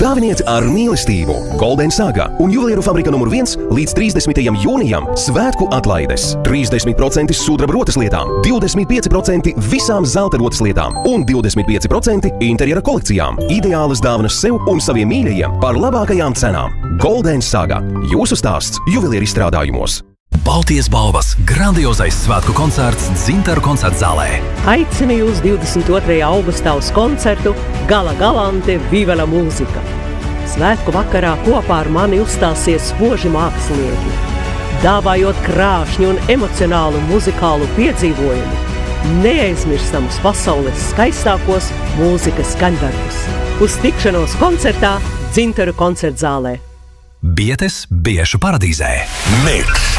Dāviniet ar mīlestību. Golden Saga un Juvelieru fabrika nr. 1 līdz 30. jūnijam svētku atlaides. 30% sudraba rotas lietām, 25% visām zelta rotas lietām un 25% interjera kolekcijām. Ideālas dāvanas sev un saviem mīļajiem par labākajām cenām. Golden Saga. Jūsu stāsts juvelieru izstrādājumos. Baltijas balvas grandiozais svētku koncerts Dzintaru koncerta zālē. Aicinu jūs 22. augustā uz koncertu Gala Galante Vivela mūzika. Svētku vakarā kopā ar mani uzstāsies spoži mākslinieki, dāvājot krāšņu un emocionālu muzikālu piedzīvojumu, neaizmirstamus pasaules skaistākos mūzikas skaņdarbus. Uz tikšanos koncertā Dzintaru koncerta zālē. Bietes Biešu paradīzē. Mix!